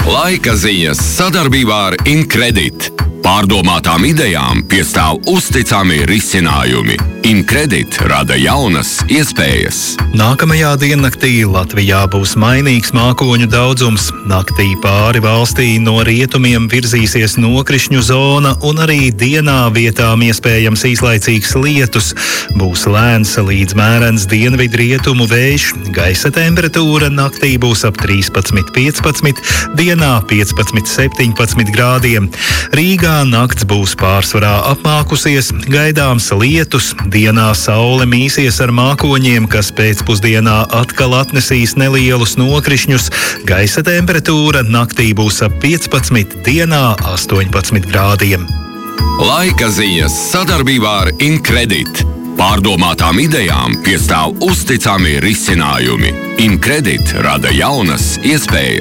Laika ziņas sadarbībā ar Incredit. Pārdomātām idejām piestāv uzticami risinājumi. Incredit rada jaunas iespējas. Nākamajā diennaktī Latvijā būs mainīgs mākoņu daudzums. Naktī pāri valstī no rietumiem virzīsies nokrišņu zona un arī dienā vietām iespējams īslaicīgs lietus. Būs lēns līdz mērens dienvidrietumu vējš. Gaisa temperatūra naktī būs ap 13–15, dienā 15–17 grādiem. Rīgā nakts būs pārsvarā apmākusies, gaidāms lietus. Dienā saule mīsies ar mākoņiem, kas pēcpusdienā atkal atnesīs nelielus nokrišņus. Gaisa temperatūra naktī būs ap 15, dienā 18 grādiem. Laika ziņas sadarbībā ar Incredit. Pārdomātām idejām piestāv uzticami risinājumi. Incredit rada jaunas iespējas.